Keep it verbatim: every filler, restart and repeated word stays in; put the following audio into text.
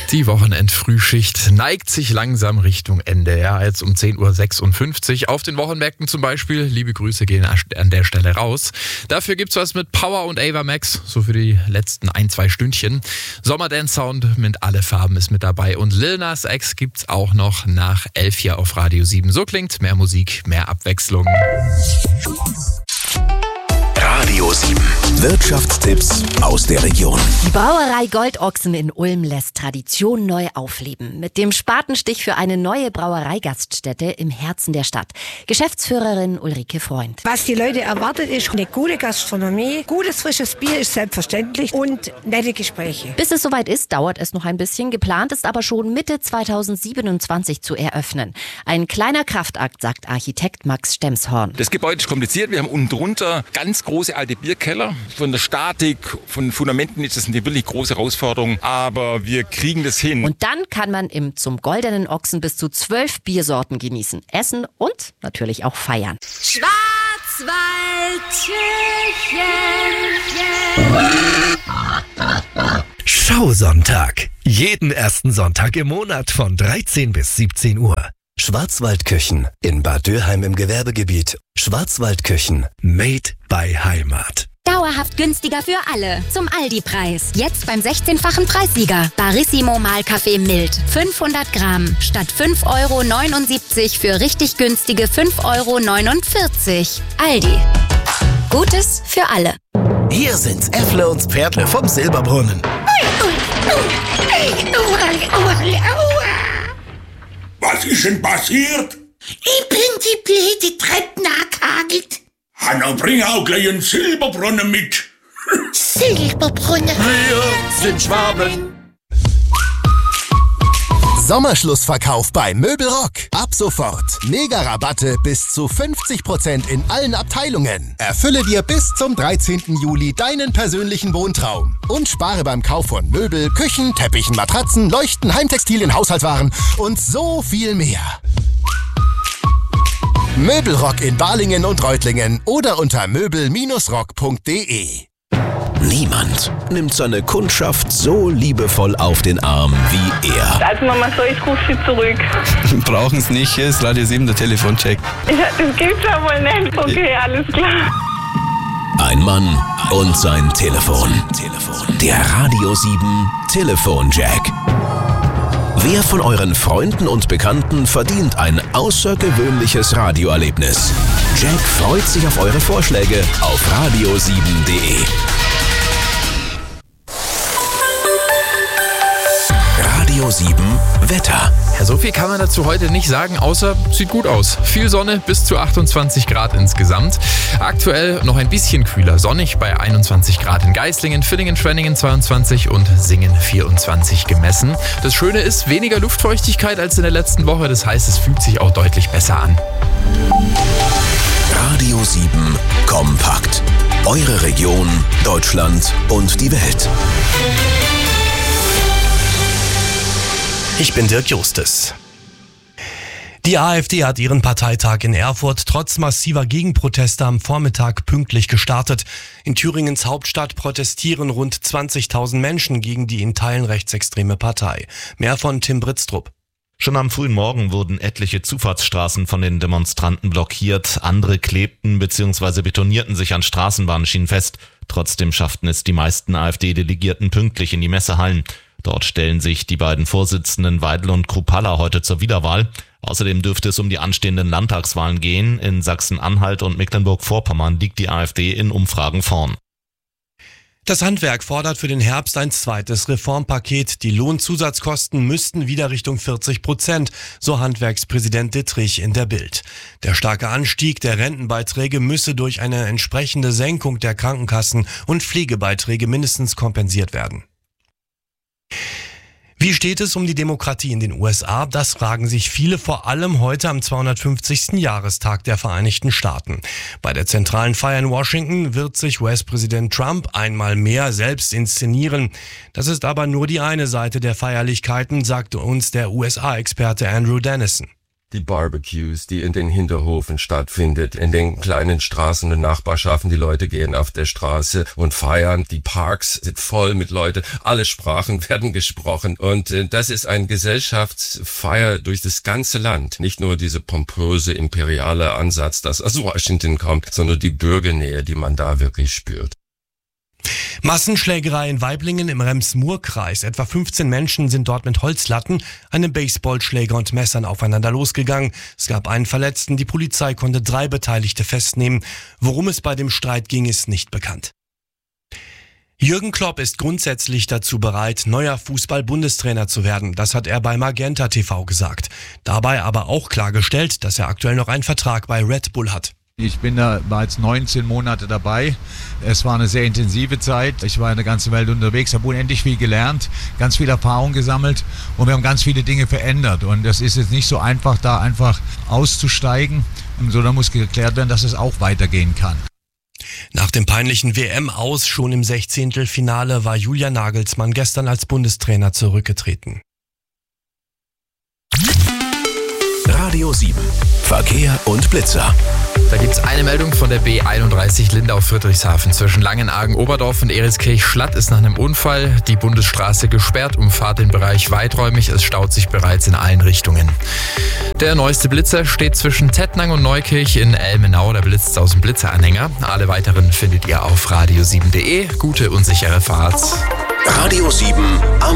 Die Wochenendfrühschicht neigt sich langsam Richtung Ende. Ja, jetzt um zehn Uhr sechsundfünfzig auf den Wochenmärkten zum Beispiel. Liebe Grüße gehen an der Stelle raus. Dafür gibt's was mit Power und Ava Max, so für die letzten ein, zwei Stündchen. Sommerdance-Sound mit Alle Farben ist mit dabei. Und Lil Nas X gibt's auch noch nach elf hier auf Radio sieben. So klingt mehr Musik, mehr Abwechslung. Radio sieben. Wirtschaftstipps aus der Region. Die Brauerei Goldochsen in Ulm lässt Tradition neu aufleben. Mit dem Spatenstich für eine neue Brauereigaststätte im Herzen der Stadt. Geschäftsführerin Ulrike Freund. Was die Leute erwartet, ist eine gute Gastronomie, gutes frisches Bier ist selbstverständlich und nette Gespräche. Bis es soweit ist, dauert es noch ein bisschen. Geplant ist aber schon Mitte zweitausendsiebenundzwanzig zu eröffnen. Ein kleiner Kraftakt, sagt Architekt Max Stemshorn. Das Gebäude ist kompliziert. Wir haben unten drunter ganz große alte Bierkeller. Von der Statik, von den Fundamenten ist das eine wirklich große Herausforderung. Aber wir kriegen das hin. Und dann kann man im Zum Goldenen Ochsen bis zu zwölf Biersorten genießen, essen und natürlich auch feiern. Schwarzwaldkirchen. Schausonntag. Jeden ersten Sonntag im Monat von dreizehn bis siebzehn Uhr. Schwarzwaldküchen in Bad Dürheim im Gewerbegebiet. Schwarzwaldküchen. Made by Heimat. Dauerhaft günstiger für alle. Zum Aldi-Preis. Jetzt beim sechzehnfachen Preissieger. Barissimo Mahlkaffee mild. fünfhundert Gramm. Statt fünf Euro neunundsiebzig für richtig günstige fünf Euro neunundvierzig. Aldi. Gutes für alle. Hier sind's Äffle und Pferdle vom Silberbrunnen. Was ist denn passiert? Ich bin die blöde Treppe nachgehagelt. Hanna, bring auch gleich einen Silberbrunnen mit. Silberbrunnen. Wir sind Schwaben. Sommerschlussverkauf bei Möbelrock. Ab sofort. Mega-Rabatte bis zu fünfzig Prozent in allen Abteilungen. Erfülle dir bis zum dreizehnten Juli deinen persönlichen Wohntraum. Und spare beim Kauf von Möbel, Küchen, Teppichen, Matratzen, Leuchten, Heimtextilien, Haushaltswaren und so viel mehr. Möbelrock in Balingen und Reutlingen oder unter möbel rock punkt de. Niemand nimmt seine Kundschaft so liebevoll auf den Arm wie er. Also Mama, so ich rufe sie zurück. Brauchen es nicht, hier ist Radio sieben der Telefoncheck. Ja, das gibt's ja wohl nicht. Okay, alles klar. Ein Mann und sein Telefon. Der Radio sieben Telefonjack. Wer von euren Freunden und Bekannten verdient ein außergewöhnliches Radioerlebnis? Jack freut sich auf eure Vorschläge auf radio sieben punkt de. Radio sieben Wetter. Ja, so viel kann man dazu heute nicht sagen, außer sieht gut aus. Viel Sonne, bis zu achtundzwanzig Grad insgesamt. Aktuell noch ein bisschen kühler, sonnig bei einundzwanzig Grad in Geislingen, Villingen, Schwenningen zweiundzwanzig und Singen vierundzwanzig gemessen. Das Schöne ist, weniger Luftfeuchtigkeit als in der letzten Woche, das heißt, es fühlt sich auch deutlich besser an. Radio sieben Kompakt. Eure Region, Deutschland und die Welt. Ich bin Dirk Justus. Die AfD hat ihren Parteitag in Erfurt trotz massiver Gegenproteste am Vormittag pünktlich gestartet. In Thüringens Hauptstadt protestieren rund zwanzigtausend Menschen gegen die in Teilen rechtsextreme Partei. Mehr von Tim Britztrup. Schon am frühen Morgen wurden etliche Zufahrtsstraßen von den Demonstranten blockiert. Andere klebten bzw. betonierten sich an Straßenbahnschienen fest. Trotzdem schafften es die meisten AfD-Delegierten pünktlich in die Messehallen. Dort stellen sich die beiden Vorsitzenden Weidel und Kruppalla heute zur Wiederwahl. Außerdem dürfte es um die anstehenden Landtagswahlen gehen. In Sachsen-Anhalt und Mecklenburg-Vorpommern liegt die AfD in Umfragen vorn. Das Handwerk fordert für den Herbst ein zweites Reformpaket. Die Lohnzusatzkosten müssten wieder Richtung vierzig Prozent, so Handwerkspräsident Dittrich in der Bild. Der starke Anstieg der Rentenbeiträge müsse durch eine entsprechende Senkung der Krankenkassen und Pflegebeiträge mindestens kompensiert werden. Wie steht es um die Demokratie in den U S A? Das fragen sich viele, vor allem heute am zweihundertfünfzigsten Jahrestag der Vereinigten Staaten. Bei der zentralen Feier in Washington wird sich U S-Präsident Trump einmal mehr selbst inszenieren. Das ist aber nur die eine Seite der Feierlichkeiten, sagte uns der U S A-Experte Andrew Dennison. Die Barbecues, die in den Hinterhofen stattfindet, in den kleinen Straßen und Nachbarschaften. Die Leute gehen auf der Straße und feiern. Die Parks sind voll mit Leuten. Alle Sprachen werden gesprochen. Und äh, das ist eine Gesellschaftsfeier durch das ganze Land. Nicht nur diese pompöse, imperiale Ansatz, das aus Washington kommt, sondern die Bürgernähe, die man da wirklich spürt. Massenschlägerei in Waiblingen im Rems-Murr-Kreis. Etwa fünfzehn Menschen sind dort mit Holzlatten, einem Baseballschläger und Messern aufeinander losgegangen. Es gab einen Verletzten. Die Polizei konnte drei Beteiligte festnehmen. Worum es bei dem Streit ging, ist nicht bekannt. Jürgen Klopp ist grundsätzlich dazu bereit, neuer Fußball-Bundestrainer zu werden. Das hat er bei Magenta T V gesagt. Dabei aber auch klargestellt, dass er aktuell noch einen Vertrag bei Red Bull hat. Ich bin da bereits neunzehn Monate dabei. Es war eine sehr intensive Zeit. Ich war in der ganzen Welt unterwegs, habe unendlich viel gelernt, ganz viel Erfahrung gesammelt und wir haben ganz viele Dinge verändert. Und das ist jetzt nicht so einfach, da einfach auszusteigen, sondern muss geklärt werden, dass es auch weitergehen kann. Nach dem peinlichen W M-Aus schon im Sechzehntelfinale war Julian Nagelsmann gestern als Bundestrainer zurückgetreten. Radio sieben. Verkehr und Blitzer. Da gibt es eine Meldung von der B einunddreißig Lindau-Friedrichshafen. Zwischen Langenargen-Oberdorf und Eriskirch-Schlatt ist nach einem Unfall die Bundesstraße gesperrt. Umfahrt den Bereich weiträumig. Es staut sich bereits in allen Richtungen. Der neueste Blitzer steht zwischen Tettnang und Neukirch in Elmenau. Da blitzt aus dem Blitzeranhänger. Alle weiteren findet ihr auf radio sieben punkt de. Gute und sichere Fahrt. Radio sieben am